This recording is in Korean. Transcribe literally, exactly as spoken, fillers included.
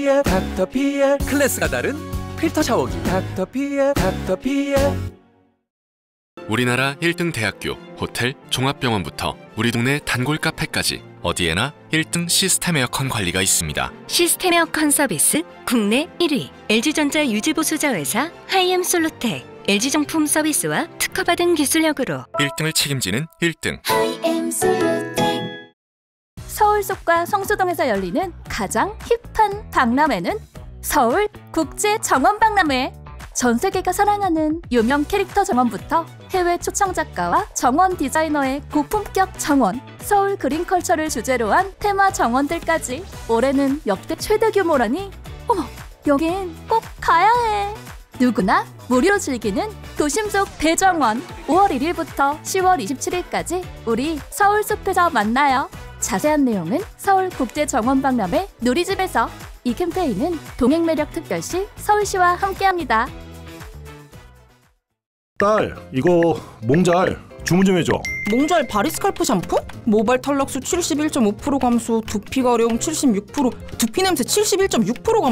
닥터피엘 닥터피엘 클래스가 다른 필터 샤워기 닥터피엘 닥터피엘. 우리나라 일 등 대학교, 호텔, 종합병원부터 우리 동네 단골 카페까지 어디에나 일 등 시스템 에어컨 관리가 있습니다. 시스템 에어컨 서비스 국내 일 위 엘지전자 유지보수자 회사 하이엠솔루텍. 엘지정품 서비스와 특허받은 기술력으로 일 등을 책임지는 일 등 하이엠솔루텍. 서울 속과 성수동에서 열리는 가장 힙한 박람회는 서울 국제정원박람회. 전 세계가 사랑하는 유명 캐릭터 정원부터 해외 초청 작가와 정원 디자이너의 고품격 정원, 서울 그린컬처를 주제로 한 테마 정원들까지. 올해는 역대 최대 규모라니 어머, 여긴 꼭 가야 해. 누구나 무료로 즐기는 도심 속 대정원. 오월 일일부터 시월 이십칠일까지 우리 서울숲에서 만나요. 자세한 내용은 서울국제정원박람회 누리집에서. 이 캠페인은 동행매력특별시 서울시와 함께합니다. 딸, 이거 몽잘 주문 좀 해줘. 몽잘 바리스칼프 샴푸? 모발 탈락수 칠십일 점 오 퍼센트 감소, 두피 가려움 칠십육 퍼센트, 두피 냄새 칠십일 점 육 퍼센트 감소.